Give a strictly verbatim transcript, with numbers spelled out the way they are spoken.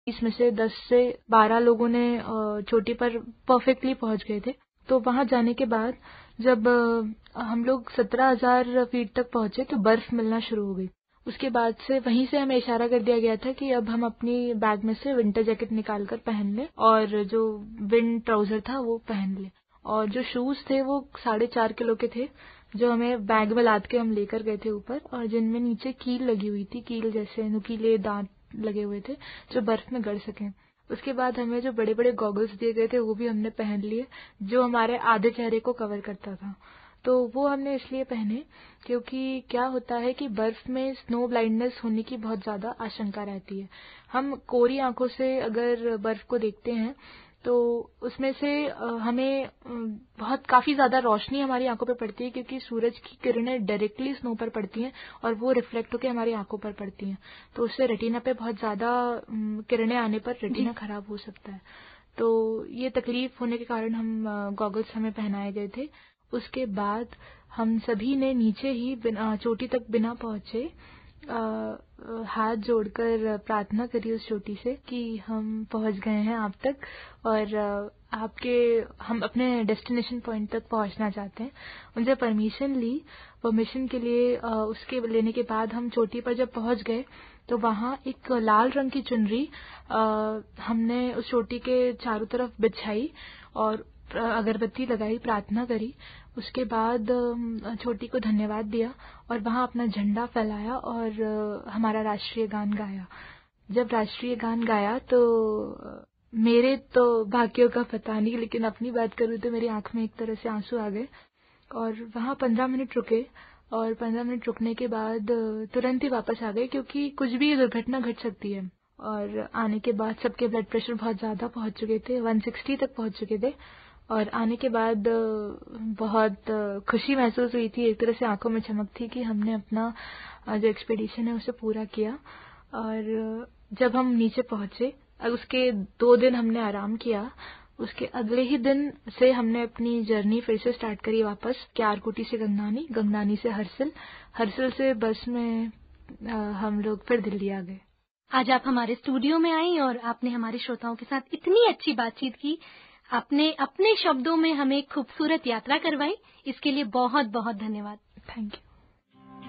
इसमें से दस से बारह लोगों ने चोटी पर परफेक्टली पहुंच गए थे। तो वहां जाने के बाद जब हम लोग सत्रह हजार फीट तक पहुंचे तो बर्फ मिलना शुरू हो गई। उसके बाद से वहीं से हमें इशारा कर दिया गया था कि अब हम अपनी बैग में से विंटर जैकेट निकाल कर पहन लें और जो विंड ट्राउजर था वो पहन लें। और जो शूज थे वो साढ़े चार किलो के थे जो हमें बैग में लाद के हम लेकर गए थे ऊपर, और जिनमें नीचे कील लगी हुई थी, कील जैसे नुकीले दांत लगे हुए थे जो बर्फ में गड़ सकें। उसके बाद हमें जो बड़े बड़े गॉगल्स दिए गए थे वो भी हमने पहन लिए जो हमारे आधे चेहरे को कवर करता था। तो वो हमने इसलिए पहने क्योंकि क्या होता है कि बर्फ में स्नो ब्लाइंडनेस होने की बहुत ज्यादा आशंका रहती है। हम कोरी आंखों से अगर बर्फ को देखते हैं तो उसमें से हमें बहुत काफी ज्यादा रोशनी हमारी आंखों पर पड़ती है क्योंकि सूरज की किरणें डायरेक्टली स्नो पर पड़ती हैं और वो रिफ्लेक्ट होकर हमारी आंखों पर पड़ती हैं। तो उससे रेटिना पे बहुत ज्यादा किरणें आने पर रेटिना खराब हो सकता है। तो ये तकलीफ होने के कारण हम गॉगल्स हमें पहनाए गए थे। उसके बाद हम सभी ने नीचे ही चोटी तक बिना पहुंचे आ, हाथ जोड़कर प्रार्थना करी उस चोटी से कि हम पहुंच गए हैं आप तक और आपके हम अपने डेस्टिनेशन पॉइंट तक पहुंचना चाहते हैं। उनसे परमिशन ली। परमिशन के लिए आ, उसके लेने के बाद हम चोटी पर जब पहुंच गए तो वहां एक लाल रंग की चुनरी आ, हमने उस चोटी के चारों तरफ बिछाई और अगरबत्ती लगाई, प्रार्थना करी। उसके बाद चोटी को धन्यवाद दिया और वहां अपना झंडा फहराया और हमारा राष्ट्रीय गान गाया। जब राष्ट्रीय गान गाया तो मेरे तो भाग्यों का पता नहीं, लेकिन अपनी बात करूँ तो मेरी आंख में एक तरह से आंसू आ गए। और वहां पंद्रह मिनट रुके और पंद्रह मिनट रुकने के बाद तुरंत ही वापस आ गए क्योंकि कुछ भी दुर्घटना घट सकती है। और आने के बाद सबके ब्लड प्रेशर बहुत ज्यादा पहुंच चुके थे, एक सौ साठ तक पहुंच चुके थे। और आने के बाद बहुत खुशी महसूस हुई थी, एक तरह से आंखों में चमक थी कि हमने अपना जो एक्सपीडिशन है उसे पूरा किया। और जब हम नीचे पहुंचे उसके दो दिन हमने आराम किया। उसके अगले ही दिन से हमने अपनी जर्नी फिर से स्टार्ट करी वापस क्यारकुटी से गंगनानी, गंगनानी से हर्सिल, हर्सिल से बस में हम लोग फिर दिल्ली आ गए। आज आप हमारे स्टूडियो में आई और आपने हमारे श्रोताओं के साथ इतनी अच्छी बातचीत की, आपने अपने शब्दों में हमें खूबसूरत यात्रा करवाई, इसके लिए बहुत बहुत धन्यवाद। Thank you.